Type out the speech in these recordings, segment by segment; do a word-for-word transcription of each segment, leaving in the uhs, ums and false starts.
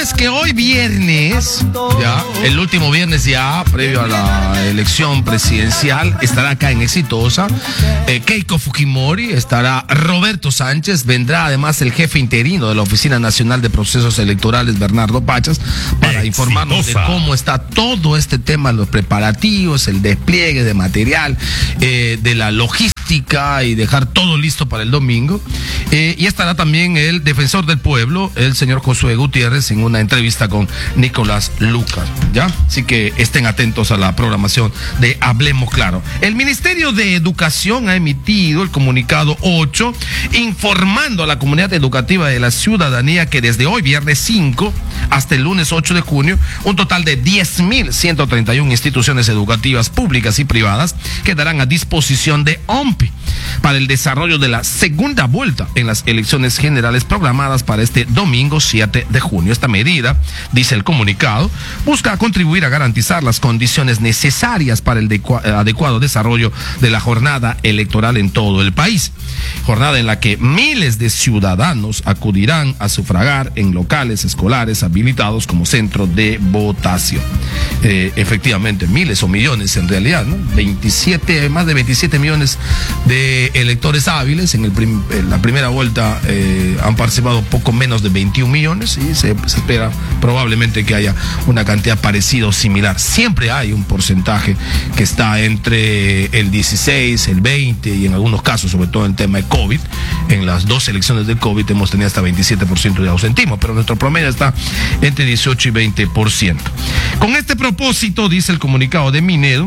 es que hoy viernes, ya, el último viernes ya, previo a la elección presidencial, estará acá en Exitosa eh, Keiko Fujimori, estará Roberto Sánchez, vendrá además el jefe interino de la Oficina Nacional de Procesos Electorales, Bernardo Pachas, para Exitosa. Informarnos de cómo está todo este tema, los preparativos, el despliegue de material, eh, de la logística y dejar todo listo para el domingo. Eh, y estará también el defensor del pueblo, el señor Josué Gutiérrez, en una entrevista con Nicolás Lucar, ¿ya? Así que estén atentos a la programación de Hablemos Claro. El Ministerio de Educación ha emitido el comunicado ocho, informando a la comunidad educativa de la ciudadanía que desde hoy, viernes cinco, hasta el lunes ocho de junio, un total de diez mil ciento treinta y una instituciones educativas públicas y privadas quedarán a disposición de O M P I para el desarrollo de la segunda vuelta en las elecciones generales programadas para este domingo siete de junio. Esta medida, dice el comunicado, busca contribuir a garantizar las condiciones necesarias para el adecuado desarrollo de la jornada electoral en todo el país. Jornada en la que miles de ciudadanos acudirán a sufragar en locales escolares habilitados como centro de votación. Eh, efectivamente, miles o millones en realidad, ¿no? veintisiete, más de veintisiete millones de electores hábiles. En, el prim, en la primera vuelta eh, han participado poco menos de veintiún millones y se, se espera probablemente que haya una cantidad parecida o similar. Siempre hay un porcentaje que está entre el dieciséis, el veinte y en algunos casos, sobre todo en el tema de COVID, en las dos elecciones del COVID hemos tenido hasta veintisiete por ciento de ausentismo, pero nuestro promedio está entre dieciocho y veinte por ciento. Con este propósito, dice el comunicado de Minedu,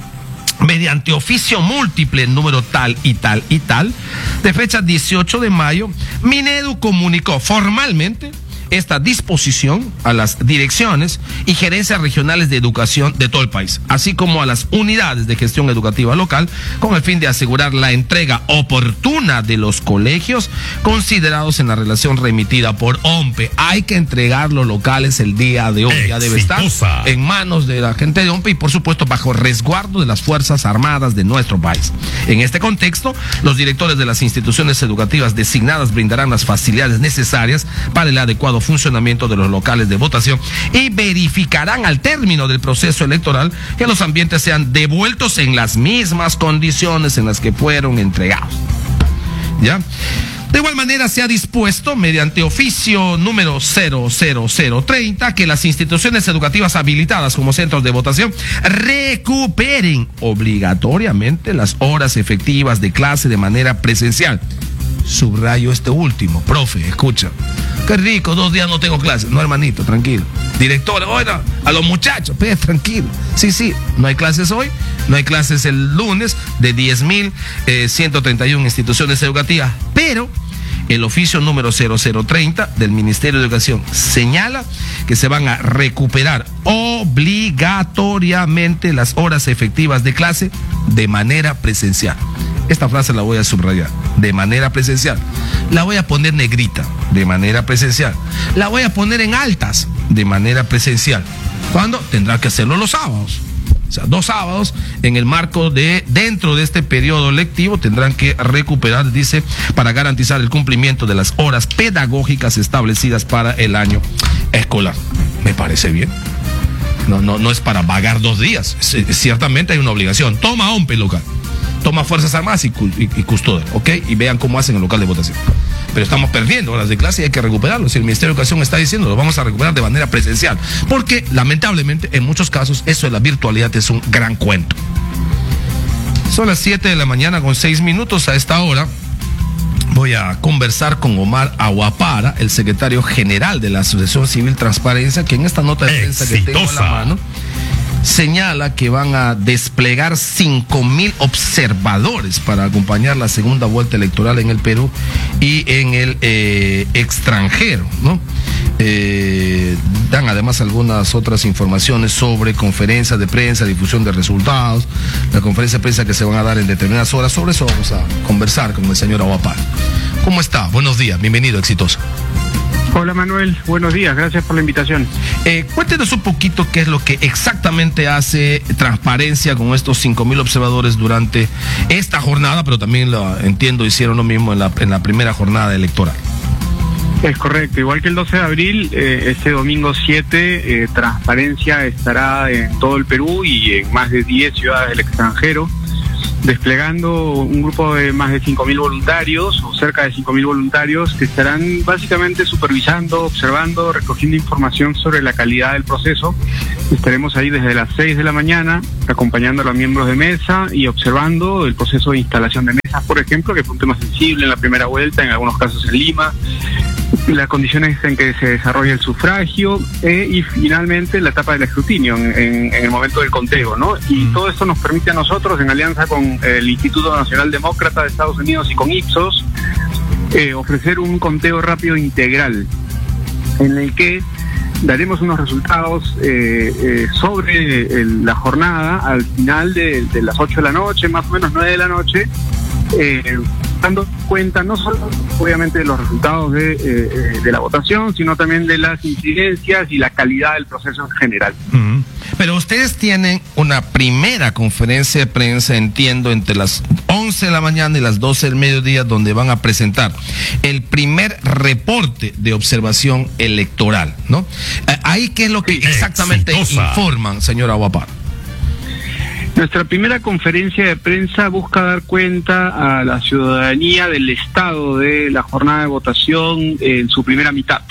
mediante oficio múltiple número tal y tal y tal, de fecha dieciocho de mayo, Minedu comunicó formalmente esta disposición a las direcciones y gerencias regionales de educación de todo el país, así como a las unidades de gestión educativa local, con el fin de asegurar la entrega oportuna de los colegios considerados en la relación remitida por O M P E. Hay que entregar los locales el día de hoy, ya debe estar en manos de la gente de O M P E y por supuesto bajo resguardo de las Fuerzas Armadas de nuestro país. En este contexto, los directores de las instituciones educativas designadas brindarán las facilidades necesarias para el adecuado funcionamiento de los locales de votación y verificarán al término del proceso electoral que los ambientes sean devueltos en las mismas condiciones en las que fueron entregados. ¿Ya? De igual manera se ha dispuesto mediante oficio número cero cero cero treinta que las instituciones educativas habilitadas como centros de votación recuperen obligatoriamente las horas efectivas de clase de manera presencial. Subrayo este último, profe, escucha. Qué rico, dos días no tengo clases. No, hermanito, tranquilo. Directora, oiga, a los muchachos, pues, tranquilo. Sí, sí, no hay clases hoy, no hay clases el lunes de diez mil ciento treinta y una instituciones educativas, pero el oficio número cero cero treinta del Ministerio de Educación señala que se van a recuperar obligatoriamente las horas efectivas de clase de manera presencial. Esta frase la voy a subrayar, de manera presencial. La voy a poner negrita, de manera presencial. La voy a poner en altas, de manera presencial. ¿Cuándo? Tendrá que hacerlo los sábados. O sea, dos sábados en el marco de, dentro de este periodo lectivo, tendrán que recuperar, dice, para garantizar el cumplimiento de las horas pedagógicas establecidas para el año escolar. Me parece bien. No, no, no es para vagar dos días. C- ciertamente hay una obligación. Toma O M P E local. Toma Fuerzas Armadas y, y, y custodia, ¿ok? Y vean cómo hacen el local de votación. Pero estamos perdiendo horas de clase y hay que recuperarlo. Si el Ministerio de Educación está diciendo, lo vamos a recuperar de manera presencial. Porque, lamentablemente, en muchos casos, eso de la virtualidad es un gran cuento. Son las siete de la mañana con seis minutos. A esta hora voy a conversar con Omar Aguapara, el secretario general de la Asociación Civil Transparencia, que en esta nota de prensa que tengo en la mano señala que van a desplegar cinco mil observadores para acompañar la segunda vuelta electoral en el Perú y en el eh, extranjero, ¿no? Eh, dan además algunas otras informaciones sobre conferencias de prensa, difusión de resultados, la conferencia de prensa que se van a dar en determinadas horas. Sobre eso vamos a conversar con el señor Aguapara. ¿Cómo está? Buenos días, bienvenido, Exitoso. Hola Manuel, buenos días, gracias por la invitación. Eh, cuéntenos un poquito qué es lo que exactamente hace Transparencia con estos cinco mil observadores durante esta jornada, pero también lo entiendo, hicieron lo mismo en la, en la primera jornada electoral. Es correcto, igual que el doce de abril, eh, este domingo siete, eh, Transparencia estará en todo el Perú y en más de diez ciudades del extranjero, desplegando un grupo de más de cinco mil voluntarios, o cerca de cinco mil voluntarios, que estarán básicamente supervisando, observando, recogiendo información sobre la calidad del proceso. Estaremos ahí desde las seis de la mañana, acompañando a los miembros de mesa y observando el proceso de instalación de mesas, por ejemplo, que fue un tema sensible en la primera vuelta, en algunos casos en Lima, las condiciones en que se desarrolla el sufragio eh, y finalmente la etapa del escrutinio en, en, en el momento del conteo, ¿no? Y mm. todo esto nos permite a nosotros, en alianza con el Instituto Nacional Demócrata de Estados Unidos y con Ipsos, eh, ofrecer un conteo rápido integral en el que daremos unos resultados eh, eh, sobre el, la jornada al final de, de las ocho de la noche, más o menos nueve de la noche, eh, dando cuenta no solo obviamente de los resultados de, eh, de la votación, sino también de las incidencias y la calidad del proceso en general. Uh-huh. Pero ustedes tienen una primera conferencia de prensa, entiendo, entre las once de la mañana y las doce del mediodía, donde van a presentar el primer reporte de observación electoral, ¿no? Eh, ahí, ¿qué es lo que exactamente Exitosa. informan, señora Guapar? Nuestra primera conferencia de prensa busca dar cuenta a la ciudadanía del estado de la jornada de votación en su primera mitad.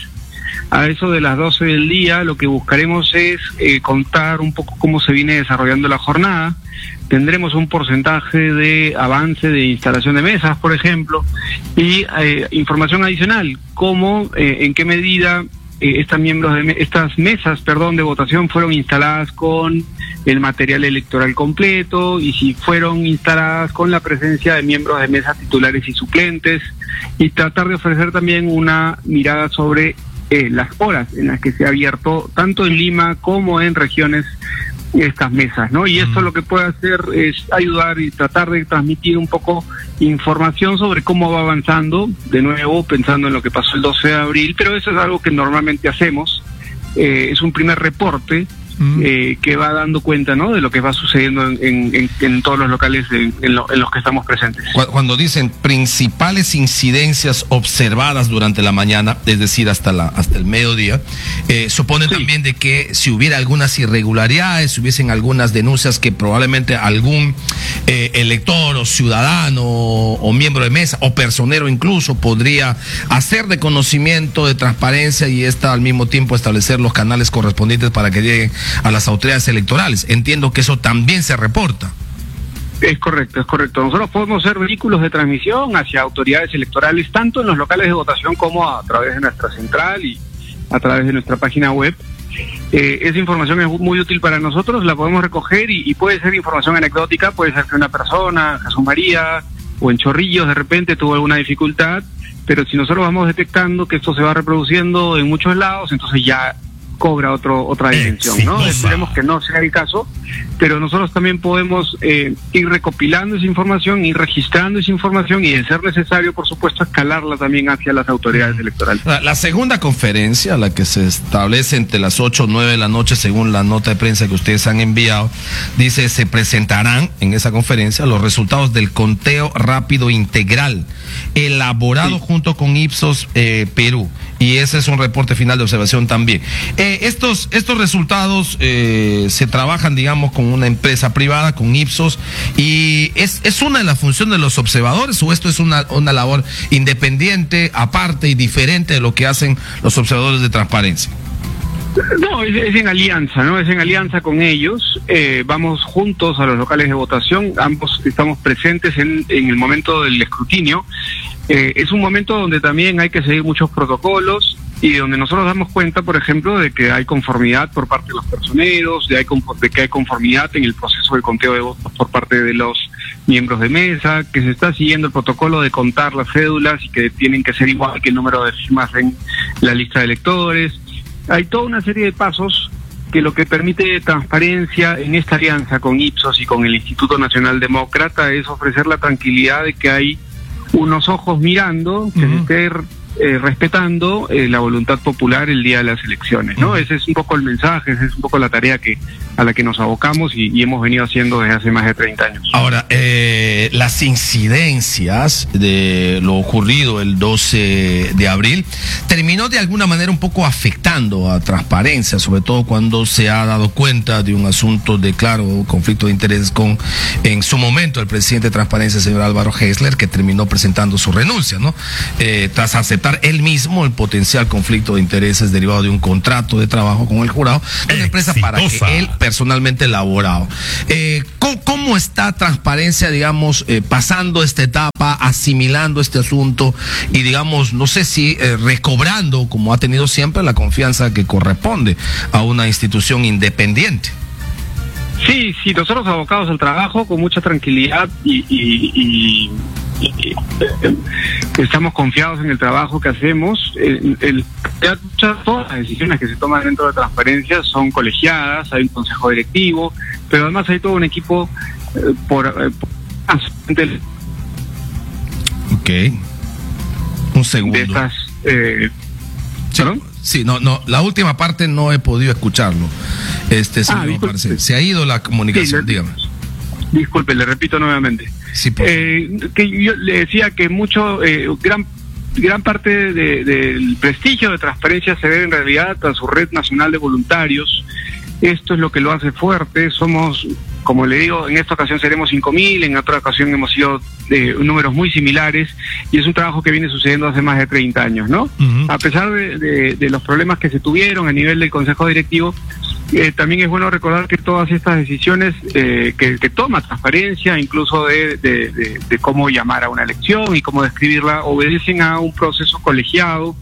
A eso de las doce del día lo que buscaremos es eh, contar un poco cómo se viene desarrollando la jornada. Tendremos un porcentaje de avance de instalación de mesas, por ejemplo, y eh, información adicional, como eh, en qué medida eh, estas miembros de me estas mesas, perdón, de votación fueron instaladas con el material electoral completo y si fueron instaladas con la presencia de miembros de mesa titulares y suplentes, y tratar de ofrecer también una mirada sobre eh, las horas en las que se ha abierto tanto en Lima como en regiones estas mesas, ¿no? Y esto mm. lo que puede hacer es ayudar y tratar de transmitir un poco información sobre cómo va avanzando, de nuevo pensando en lo que pasó el doce de abril, pero eso es algo que normalmente hacemos, eh, es un primer reporte Eh, que va dando cuenta, ¿no?, de lo que va sucediendo en, en, en todos los locales en, en, lo, en los que estamos presentes. Cuando dicen principales incidencias observadas durante la mañana, es decir, hasta la hasta el mediodía, eh, supone sí. también de que si hubiera algunas irregularidades, si hubiesen algunas denuncias que probablemente algún eh, elector o ciudadano o, o miembro de mesa o personero incluso podría hacer de conocimiento, de transparencia, y esta al mismo tiempo establecer los canales correspondientes para que lleguen a las autoridades electorales. Entiendo que eso también se reporta. Es correcto, es correcto. Nosotros podemos ser vehículos de transmisión hacia autoridades electorales, tanto en los locales de votación como a través de nuestra central y a través de nuestra página web. Eh, esa información es muy útil para nosotros, la podemos recoger y, y puede ser información anecdótica, puede ser que una persona, Jesús María, o en Chorrillos de repente tuvo alguna dificultad, pero si nosotros vamos detectando que esto se va reproduciendo en muchos lados, entonces ya cobra otro otra dimensión, ¿no? Esperemos que no sea el caso, pero nosotros también podemos eh, ir recopilando esa información, ir registrando esa información y, de ser necesario, por supuesto, escalarla también hacia las autoridades electorales. La, la segunda conferencia, la que se establece entre las ocho o nueve de la noche, según la nota de prensa que ustedes han enviado, dice: se presentarán en esa conferencia los resultados del conteo rápido integral, elaborado sí. junto con Ipsos eh, Perú. Y ese es un reporte final de observación también. Eh, estos, estos resultados eh, se trabajan, digamos, con una empresa privada, con Ipsos, y es, es una de las funciones de los observadores, o esto es una, una labor independiente, aparte y diferente de lo que hacen los observadores de transparencia. No, es, es en alianza, ¿no? Es en alianza con ellos. Eh, vamos juntos a los locales de votación, ambos estamos presentes en, en el momento del escrutinio. Eh, es un momento donde también hay que seguir muchos protocolos y donde nosotros damos cuenta, por ejemplo, de que hay conformidad por parte de los personeros, de, hay, de que hay conformidad en el proceso del conteo de votos por parte de los miembros de mesa, que se está siguiendo el protocolo de contar las cédulas y que tienen que ser igual que el número de firmas en la lista de electores. Hay toda una serie de pasos que lo que permite transparencia en esta alianza con Ipsos y con el Instituto Nacional Demócrata es ofrecer la tranquilidad de que hay unos ojos mirando, que uh-huh. se esté eh, respetando eh, la voluntad popular el día de las elecciones, ¿no? Uh-huh. Ese es un poco el mensaje, esa es un poco la tarea que a la que nos abocamos y, y hemos venido haciendo desde hace más de treinta años. Ahora, eh, las incidencias de lo ocurrido el doce de abril terminó de alguna manera un poco afectando a Transparencia, sobre todo cuando se ha dado cuenta de un asunto de claro conflicto de intereses con, en su momento, el presidente de Transparencia, el señor Álvaro Gessler, que terminó presentando su renuncia, ¿no? Eh, tras aceptar él mismo el potencial conflicto de intereses derivado de un contrato de trabajo con el jurado de una empresa para que él personalmente elaboraba. Eh, ¿cómo, ¿Cómo está Transparencia, digamos, eh, pasando esta etapa, asimilando este asunto y, digamos, no sé si eh, recobrando, como ha tenido siempre, la confianza que corresponde a una institución independiente? Sí, sí, nosotros abocados al trabajo con mucha tranquilidad y, y, y, y, y eh, estamos confiados en el trabajo que hacemos. El, el, todas las decisiones que se toman dentro de Transparencia son colegiadas, hay un consejo directivo, pero además hay todo un equipo eh, por... Eh, por del, ok. Un segundo. De estas... Eh, sí, sí, no, no, la última parte no he podido escucharlo. Este, ah, parece, se ha ido la comunicación, sí, le, dígame. Disculpe, le repito nuevamente. Sí, por eh, que yo le decía que mucho, eh, gran gran parte de, del prestigio de Transparencia se debe en realidad a su red nacional de voluntarios. Esto es lo que lo hace fuerte. Somos, como le digo, en esta ocasión seremos cinco mil, en otra ocasión hemos sido de números muy similares, y es un trabajo que viene sucediendo hace más de treinta años, ¿no? Uh-huh. A pesar de, de, de los problemas que se tuvieron a nivel del Consejo Directivo, Eh, también es bueno recordar que todas estas decisiones eh, que, que toma Transparencia, incluso de, de, de, de cómo llamar a una elección y cómo describirla, obedecen a un proceso colegiado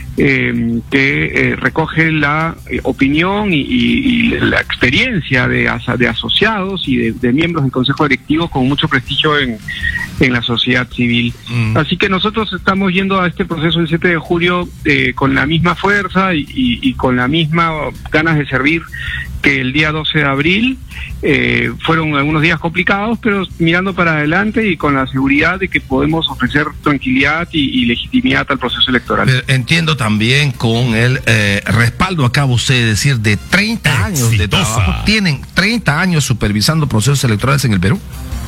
eh, que eh, recoge la eh, opinión y, y, y la experiencia de, de asociados y de, de miembros del Consejo Directivo con mucho prestigio en, en la sociedad civil. Mm. Así que nosotros estamos yendo a este proceso el siete de julio eh, con la misma fuerza y, y, y con la misma ganas de servir que el día doce de abril. Eh, fueron algunos días complicados, pero mirando para adelante y con la seguridad de que podemos ofrecer tranquilidad y, y legitimidad al proceso electoral. Pero entiendo también con el eh, respaldo, acaba usted de decir, de treinta años de trabajo. ¿Tienen treinta años supervisando procesos electorales en el Perú?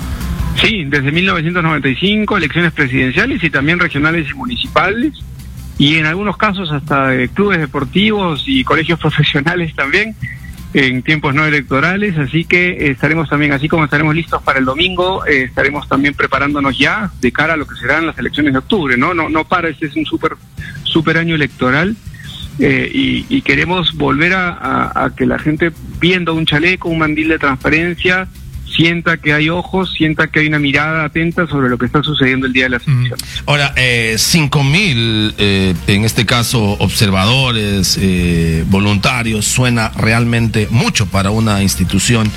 Sí, desde mil novecientos noventa y cinco, elecciones presidenciales y también regionales y municipales, y en algunos casos hasta de clubes deportivos y colegios profesionales también, en tiempos no electorales. Así que eh, estaremos también, así como estaremos listos para el domingo, eh, estaremos también preparándonos ya de cara a lo que serán las elecciones de octubre, ¿no? No, no para, este es un súper super año electoral, eh, y, y queremos volver a, a, a que la gente, viendo un chaleco, un mandil de Transparencia, sienta que hay ojos, sienta que hay una mirada atenta sobre lo que está sucediendo el día de las elecciones. Mm. Ahora, eh, cinco mil, eh, en este caso, observadores, eh, voluntarios, suena realmente mucho para una institución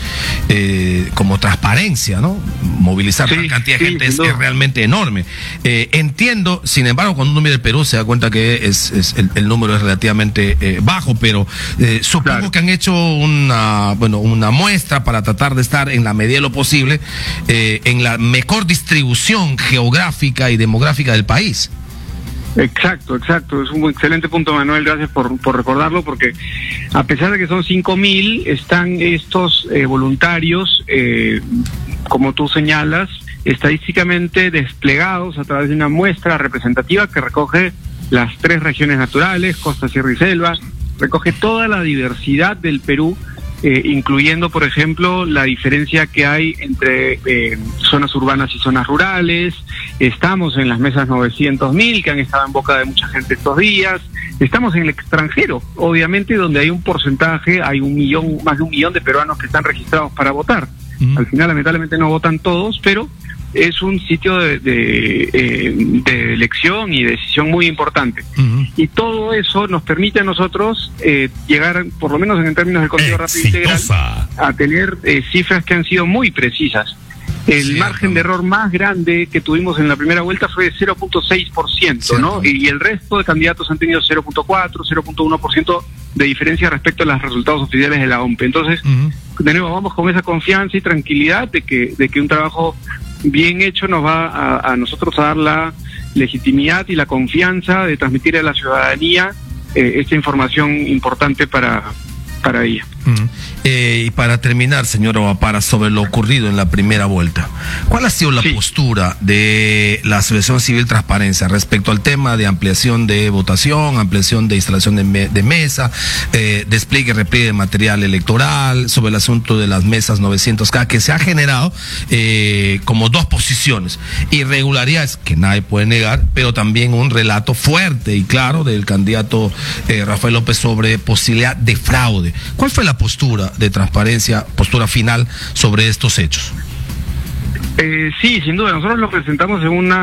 eh, como Transparencia, ¿no? Movilizar sí, una cantidad de sí, gente es, es realmente enorme. Eh, entiendo, sin embargo, cuando uno mira el Perú se da cuenta que es, es el, el número es relativamente eh, bajo, pero eh, supongo claro. que han hecho una, bueno, una muestra para tratar de estar en la medida de lo posible eh, en la mejor distribución geográfica y demográfica del país. Exacto, exacto, es un excelente punto, Manuel, gracias por, por recordarlo, porque a pesar de que son cinco mil, están estos eh, voluntarios, eh, como tú señalas, estadísticamente desplegados a través de una muestra representativa que recoge las tres regiones naturales, costa, sierra y selva, recoge toda la diversidad del Perú, Eh, incluyendo, por ejemplo, la diferencia que hay entre eh, zonas urbanas y zonas rurales. Estamos en las mesas novecientos mil, que han estado en boca de mucha gente estos días. Estamos en el extranjero, obviamente, donde hay un porcentaje, hay un millón, más de un millón de peruanos que están registrados para votar. Uh-huh. Al final, lamentablemente, no votan todos, pero es un sitio de, de, eh, de elección y decisión muy importante. Uh-huh. Y todo eso nos permite a nosotros eh, llegar, por lo menos en términos del conteo rápido integral, a tener eh, cifras que han sido muy precisas. El sí, margen no. de error más grande que tuvimos en la primera vuelta fue de cero punto seis por ciento, ¿no? Y, y el resto de candidatos han tenido cero punto cuatro, cero punto uno por ciento de diferencia respecto a los resultados oficiales de la O M P E. Entonces, uh-huh. de nuevo, vamos con esa confianza y tranquilidad de que, de que un trabajo bien hecho nos va a, a nosotros a dar la legitimidad y la confianza de transmitir a la ciudadanía eh, esta información importante para, para ella. Mm. Eh, y para terminar, señor Ovapara, sobre lo ocurrido en la primera vuelta, ¿cuál ha sido la sí. postura de la Asociación Civil Transparencia respecto al tema de ampliación de votación, ampliación de instalación de, me de mesa, eh, despliegue y repliegue de material electoral, sobre el asunto de las mesas novecientos K, que se ha generado eh, como dos posiciones, irregularidades que nadie puede negar, pero también un relato fuerte y claro del candidato eh, Rafael López sobre posibilidad de fraude? ¿Cuál fue la postura de transparencia, postura final sobre estos hechos? Eh, sí, sin duda, nosotros lo presentamos en una